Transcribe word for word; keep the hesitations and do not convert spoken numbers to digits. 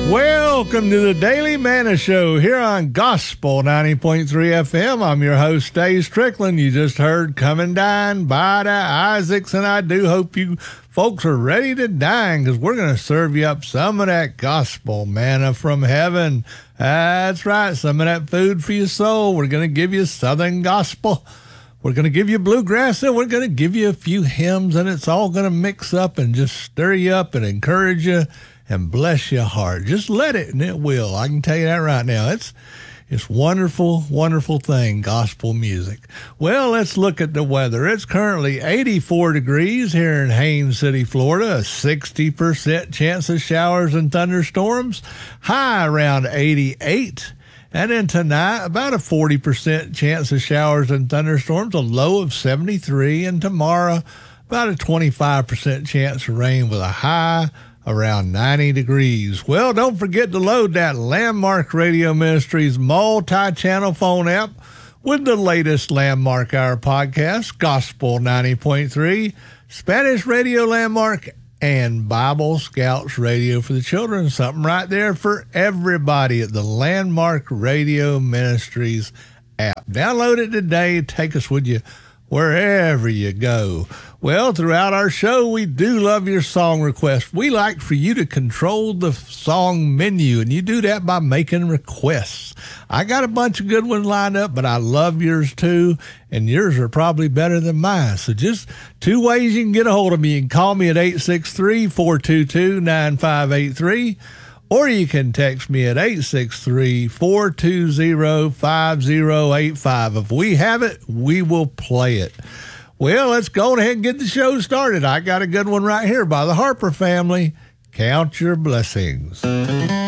Welcome to the Daily Manna Show here on Gospel ninety point three F M. I'm your host, Dave Strickland. You just heard Come and Dine by the Isaacs, and I do hope you folks are ready to dine because we're going to serve you up some of that gospel manna from heaven. That's right, some of that food for your soul. We're going to give you Southern gospel. We're going to give you bluegrass, and we're going to give you a few hymns, and it's all going to mix up and just stir you up and encourage you and bless your heart. Just let it, and it will. I can tell you that right now. It's it's wonderful, wonderful thing, gospel music. Well, let's look at the weather. It's currently eighty-four degrees here in Haines City, Florida. A sixty percent chance of showers and thunderstorms. High around eighty-eight. And then tonight, about a forty percent chance of showers and thunderstorms, a low of seventy-three. And tomorrow, about a twenty-five percent chance of rain with a high around ninety degrees. Well, don't forget to load that Landmark Radio Ministries multi-channel phone app with the latest Landmark Hour podcast, Gospel ninety point three, Spanish Radio Landmark, and Bible Scouts Radio for the children. Something right there for everybody at the Landmark Radio Ministries app. Download it today. Take us with you wherever you go. Well, throughout our show, we do love your song requests. We like for you to control the song menu, and you do that by making requests. I got a bunch of good ones lined up, but I love yours too, and yours are probably better than mine. So just two ways you can get a hold of me. You can call me at eight six three, four two two, nine five eight three, or you can text me at eight six three, four two zero, five zero eight five. If we have it, we will play it. Well, let's go ahead and get the show started. I got a good one right here by the Harper family. Count Your Blessings.